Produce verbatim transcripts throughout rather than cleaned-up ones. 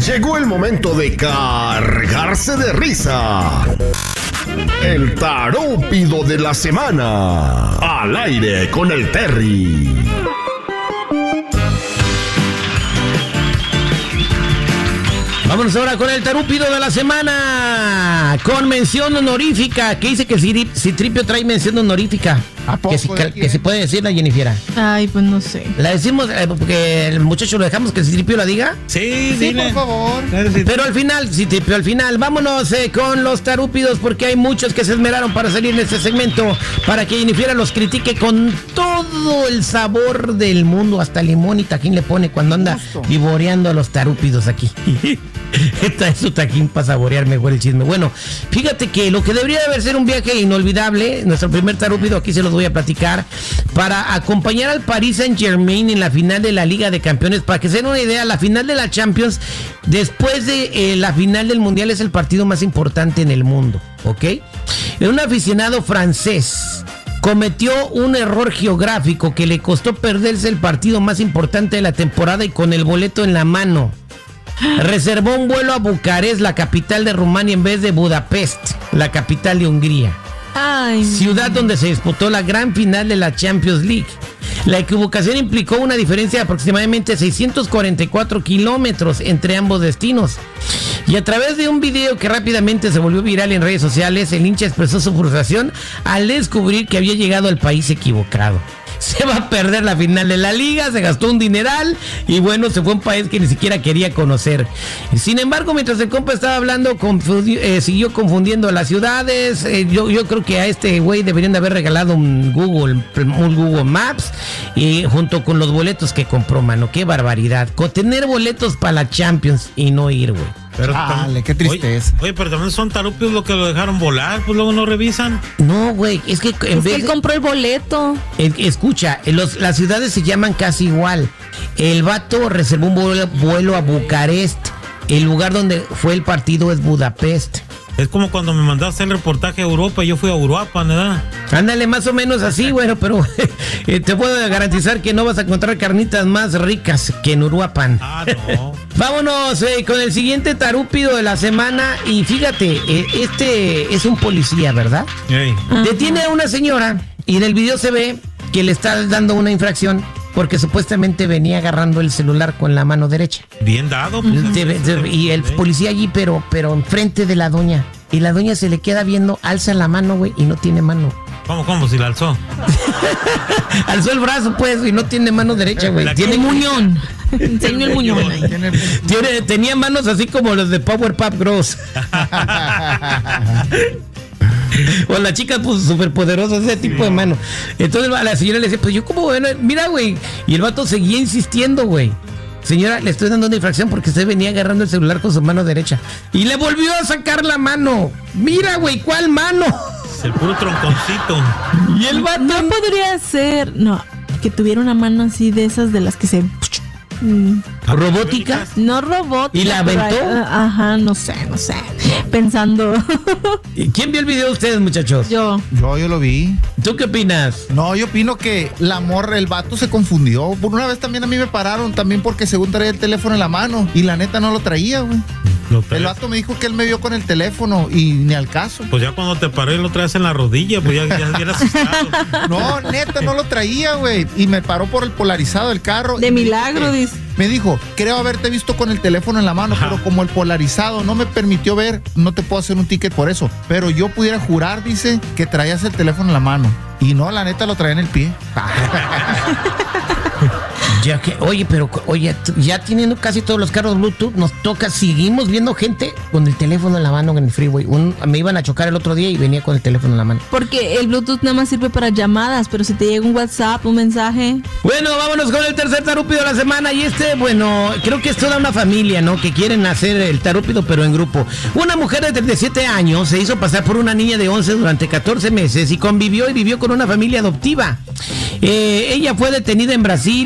Llegó el momento de cargarse de risa. El tarúpido de la semana. Al aire con el Terry. Vámonos ahora con el tarúpido de la semana. Con mención honorífica. ¿Qué dice que el Citripio trae mención honorífica? ¿A poco? Que si, que, que si puede decirla, Jennifer. Ay, pues no sé. La decimos eh, porque el muchacho lo dejamos que el Citripio la diga. Sí, sí, por favor. Pero al final, Citripio, al final, vámonos eh, con los tarúpidos, porque hay muchos que se esmeraron para salir en este segmento, para que Jennifer los critique con todo el sabor del mundo, hasta limón y tajín le pone cuando anda vivoreando a los tarúpidos aquí. Esta es su tajín para saborear mejor el chisme. Bueno, fíjate que lo que debería de haber sido un viaje inolvidable, nuestro primer tarúpido, aquí se los voy a platicar, para acompañar al Paris Saint-Germain en la final de la Liga de Campeones. Para que se den una idea, la final de la Champions, después de eh, la final del Mundial, es el partido más importante en el mundo, ¿ok? Un aficionado francés cometió un error geográfico que le costó perderse el partido más importante de la temporada, y con el boleto en la mano reservó un vuelo a Bucarest, la capital de Rumania, en vez de Budapest, la capital de Hungría. Ay, ciudad donde se disputó la gran final de la Champions League. La equivocación implicó una diferencia de aproximadamente seiscientos cuarenta y cuatro kilómetros entre ambos destinos. Y a través de un video que rápidamente se volvió viral en redes sociales, el hincha expresó su frustración al descubrir que había llegado al país equivocado. Se va a perder la final de la liga, se gastó un dineral y bueno, se fue a un país que ni siquiera quería conocer. Sin embargo, mientras el compa estaba hablando, confundi- eh, siguió confundiendo las ciudades. Eh, yo, yo creo que a este güey deberían de haber regalado un Google, un Google Maps, y junto con los boletos que compró, mano. Qué barbaridad. Con tener boletos para la Champions y no ir, güey. Pero Dale, qué tristeza. Oye, oye, pero también son tarupios los que lo dejaron volar, pues luego no revisan. No, güey, es que en es vez que él de- compró el boleto. Eh, Escucha, los, las ciudades se llaman casi igual. El vato reservó un vuelo, vuelo a Bucarest. El lugar donde fue el partido es Budapest. Es como cuando me mandaste el reportaje a Europa y yo fui a Uruapan, ¿verdad? Ándale, más o menos así, bueno, pero eh, te puedo garantizar que no vas a encontrar carnitas más ricas que en Uruapan. Ah, no. Vámonos eh, con el siguiente tarúpido de la semana. Y fíjate, eh, este es un policía, ¿verdad? Ey. Detiene a una señora y en el video se ve que le está dando una infracción porque supuestamente venía agarrando el celular con la mano derecha. Bien dado. Pues, De- de- y el policía allí, pero, pero enfrente de la doña. Y la doña se le queda viendo, alza la mano, güey, y no tiene mano. ¿Cómo, cómo? Si la alzó. Alzó el brazo, pues, y no tiene mano derecha, güey. La Tiene que- muñón. Enseño el muñón ahí. Tiene- tenía manos así como los de Powerpuff Girls. O la chica, pues, súper poderosa, ese tipo de mano. Entonces a la señora le decía, pues yo como, bueno, mira, güey. Y el vato seguía insistiendo, güey. Señora, le estoy dando una infracción porque usted venía agarrando el celular con su mano derecha. Y le volvió a sacar la mano. Mira, güey, ¿cuál mano? Es el puro tronconcito. Y el vato... No podría ser, no, que tuviera una mano así de esas de las que se... Mm, ¿Robótica? no robótica. ¿Y la pero aventó? hay- ah, ajá, no sé, no sé. Pensando. ¿Y quién vio el video de ustedes, muchachos? Yo. Yo, yo lo vi. ¿Tú qué opinas? No, yo opino que la morra, el vato se confundió. Por una vez también a mí me pararon, también porque según traía el teléfono en la mano. Y la neta no lo traía, güey. Lo El traes. vato me dijo que él me vio con el teléfono y ni al caso. Pues ya cuando te paré lo traes en la rodilla, pues ya, ya, ya era asustado. No, neta, no lo traía, güey. Y me paró por el polarizado del carro. De Y me milagro, dice- dice. Me dijo, creo haberte visto con el teléfono en la mano, Ajá. pero como el polarizado no me permitió ver, no te puedo hacer un ticket por eso. Pero yo pudiera jurar, dice, que traías el teléfono en la mano. Y no, la neta lo traía en el pie. Ya que, oye, pero, oye, t- ya teniendo casi todos los carros Bluetooth, nos toca, seguimos viendo gente con el teléfono en la mano en el freeway. Un- me iban a chocar el otro día y venía con el teléfono en la mano. Porque el Bluetooth nada más sirve para llamadas, pero si te llega un WhatsApp, un mensaje. Bueno, vámonos con el tercer tarúpido de la semana. Y este, bueno, creo que es toda una familia, ¿no? Que quieren hacer el tarúpido, pero en grupo. Una mujer de treinta y siete años se hizo pasar por una niña de once durante catorce meses y convivió y vivió con una familia adoptiva. Eh, ella fue detenida en Brasil y fue arrestada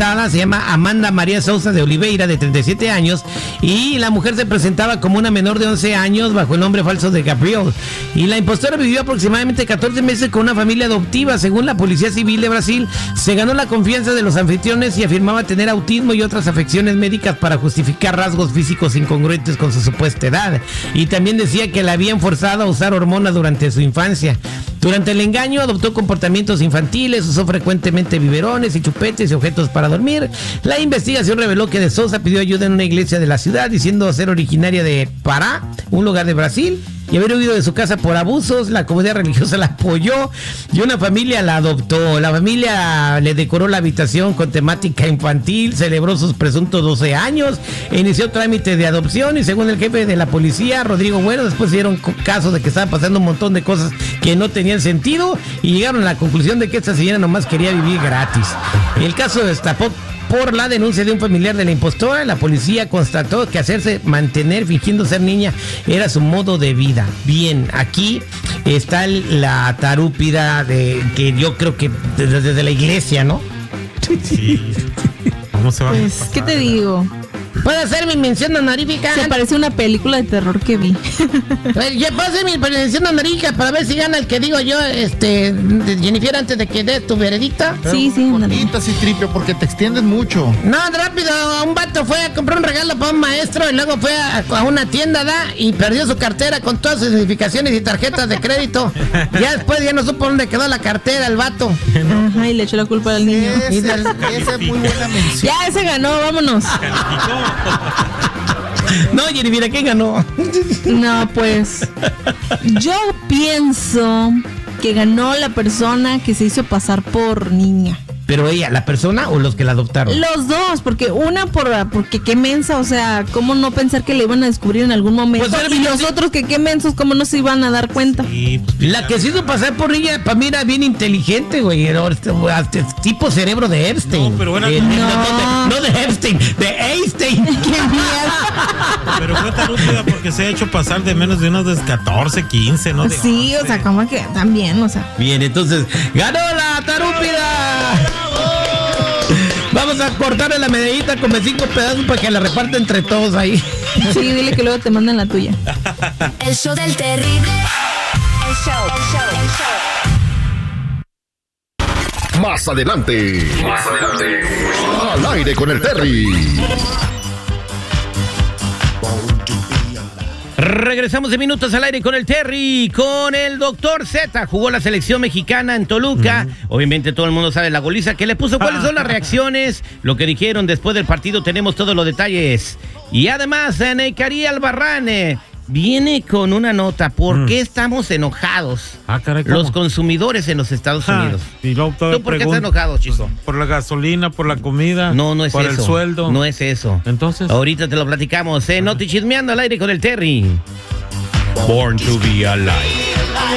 adoptada, se llama Amanda María Sousa de Oliveira, de treinta y siete años, y la mujer se presentaba como una menor de once años bajo el nombre falso de Gabriel. Y la impostora vivió aproximadamente catorce meses con una familia adoptiva. Según la Policía Civil de Brasil, se ganó la confianza de los anfitriones y afirmaba tener autismo y otras afecciones médicas para justificar rasgos físicos incongruentes con su supuesta edad. Y también decía que la habían forzado a usar hormonas durante su infancia. Durante el engaño adoptó comportamientos infantiles, usó frecuentemente biberones y chupetes y objetos para dormir. La investigación reveló que de Sousa pidió ayuda en una iglesia de la ciudad, diciendo ser originaria de Pará, un lugar de Brasil, y haber huido de su casa por abusos. La comunidad religiosa la apoyó y una familia la adoptó. La familia le decoró la habitación con temática infantil, celebró sus presuntos doce años, inició trámite de adopción y según el jefe de la policía, Rodrigo Bueno, después se dieron caso de que estaban pasando un montón de cosas que no tenían sentido y llegaron a la conclusión de que esta señora nomás quería vivir gratis. El caso destapó por la denuncia de un familiar de la impostora. La policía constató que hacerse mantener fingiendo ser niña era su modo de vida. Bien, aquí está el, la tarúpida de que yo creo que desde, desde la iglesia, ¿no? Sí. ¿Cómo se va? Pues, ¿qué te digo? ¿Puedo hacer mi mención honorífica? Se parece a una película de terror que vi. Ya puedo hacer mi mención honorífica para ver si gana el que digo yo, este, Jennifer, antes de que dé tu veredicto. Sí, sí, ándale. Cortita, sí, Tripio, porque te extiendes mucho. No, rápido, un vato fue a comprar un regalo para un maestro y luego fue a, a una tienda, ¿da? Y perdió su cartera con todas sus identificaciones y tarjetas de crédito. Ya después ya no supo dónde quedó la cartera el vato. Ajá, y le echó la culpa al niño. Ese- esa es muy buena mención. Ya, ese ganó, vámonos. No, Jennifer, ¿quién ganó? No, pues yo pienso que ganó la persona que se hizo pasar por niña. Pero ella, ¿la persona o los que la adoptaron? Los dos, porque una por porque qué mensa, o sea, cómo no pensar que le iban a descubrir en algún momento. Pues, y los otros que qué mensos, cómo no se iban a dar cuenta. Sí, pues, La que se hizo pasar por ella, para mí era bien inteligente, güey. Era este, este tipo cerebro de Epstein. No, pero bueno, Eh, no. no, de, no de Epstein, de Einstein. Qué miedo. pero fue tarúpida porque se ha hecho pasar de menos de unos de catorce, quince, ¿no? De Sí, o once. sea, como que también, o sea. Bien, entonces, ganó la tarúpida. Vamos a cortarle la medallita con cinco pedazos para que la reparte entre todos ahí. Sí, dile que luego te mandan la tuya. El show del terrible. El show, el show, el show. Más adelante. Más adelante. Al aire con el Terry. Regresamos de minutos al aire con el Terry, con el doctor Z. Jugó la selección mexicana en Toluca. Uh-huh. Obviamente todo el mundo sabe la goliza que le puso. ¿Cuáles son las reacciones? Lo que dijeron después del partido, tenemos todos los detalles. Y además, Neikari Albarrán eh, viene con una nota. ¿Por mm. qué estamos enojados? Ah, caray, ¿cómo? Los consumidores en los Estados Unidos. Ah, y luego ¿Tú por qué estás enojado, chico? Por la gasolina, por la comida. No, no es por eso. Por el sueldo. No es eso. Entonces. Ahorita te lo platicamos. Eh, no te chismeando al aire con el Terry. Born to be alive.